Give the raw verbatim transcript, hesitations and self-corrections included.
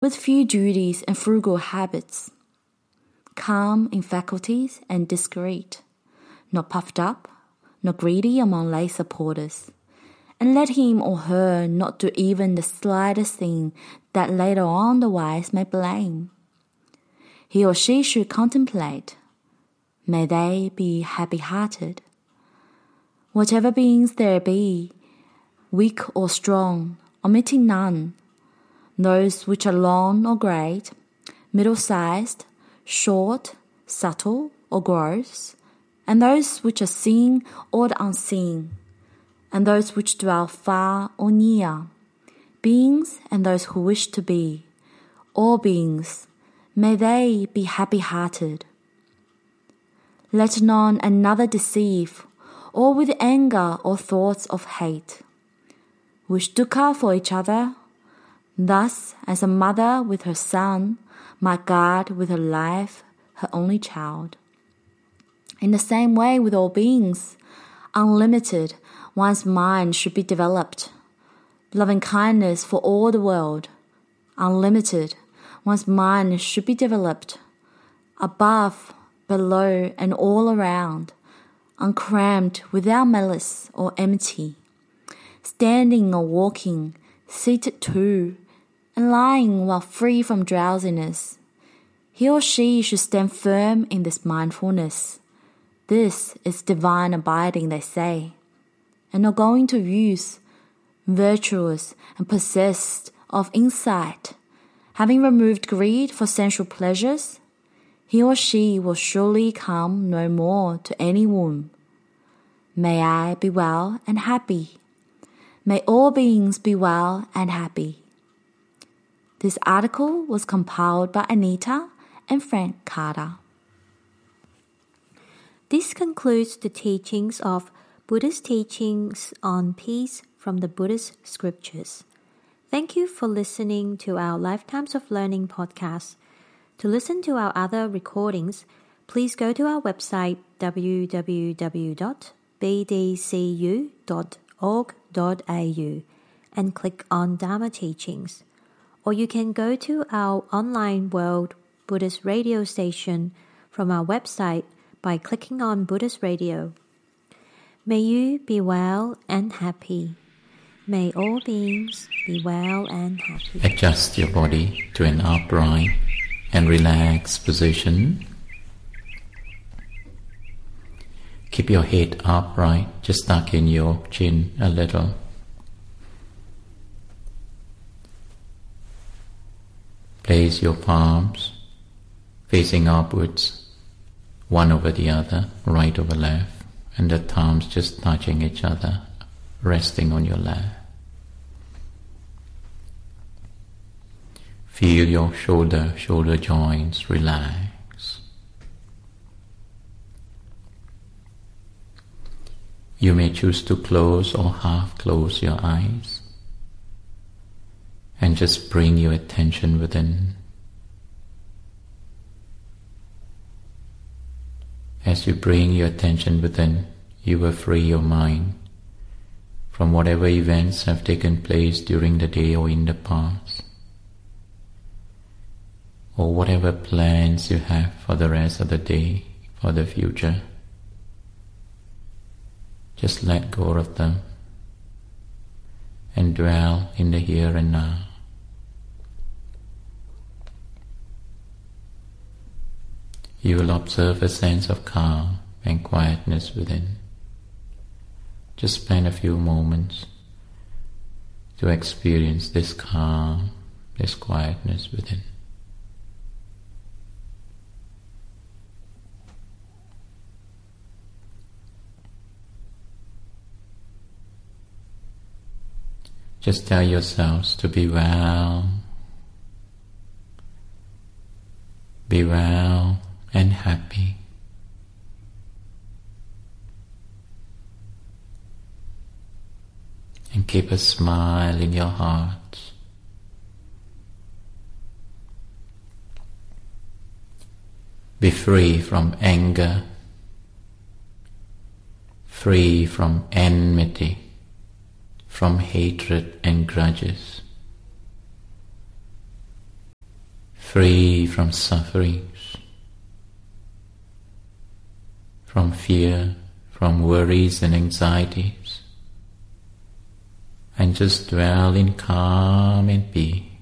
with few duties and frugal habits, calm in faculties and discreet, not puffed up, not greedy among lay supporters, and let him or her not do even the slightest thing that later on the wise may blame. He or she should contemplate, may they be happy-hearted. Whatever beings there be, weak or strong, omitting none, those which are long or great, middle-sized, short, subtle, or gross, and those which are seen or unseen, and those which dwell far or near, beings and those who wish to be, all beings, may they be happy-hearted. Let none another deceive, or with anger or thoughts of hate. Wish dukkha for each other, thus as a mother with her son might guard with her life her only child. In the same way with all beings, unlimited, one's mind should be developed. Loving kindness for all the world, unlimited, one's mind should be developed. Above, below, and all around, uncrammed without malice or enmity, standing or walking, seated too, and lying while free from drowsiness. He or she should stand firm in this mindfulness. This is divine abiding, they say, and not going to use, virtuous and possessed of insight, having removed greed for sensual pleasures, he or she will surely come no more to any womb. May I be well and happy. May all beings be well and happy. This article was compiled by Anita and Frank Carter. This concludes the teachings of Buddhist teachings on peace from the Buddhist scriptures. Thank you for listening to our Lifetimes of Learning podcast. To listen to our other recordings, please go to our website w w w dot b d c u dot org dot a u and click on Dharma Teachings. Or you can go to our online World Buddhist Radio station from our website by clicking on Buddhist Radio. May you be well and happy. May all beings be well and happy. Adjust your body to an upright and relaxed position. Keep your head upright, just tuck in your chin a little. Place your palms facing upwards, one over the other, right over left, and the thumbs just touching each other, resting on your lap. Feel your shoulder, shoulder joints relax. You may choose to close or half close your eyes and just bring your attention within. As you bring your attention within, you will free your mind from whatever events have taken place during the day or in the past, or whatever plans you have for the rest of the day, for the future. Just let go of them and dwell in the here and now. You will observe a sense of calm and quietness within. Just spend a few moments to experience this calm, this quietness within. Just tell yourselves to be well, be well and happy. And keep a smile in your heart. Be free from anger, free from enmity, from hatred and grudges. free from sufferings, from fear, from worries and anxieties, and just dwell in calm and peace.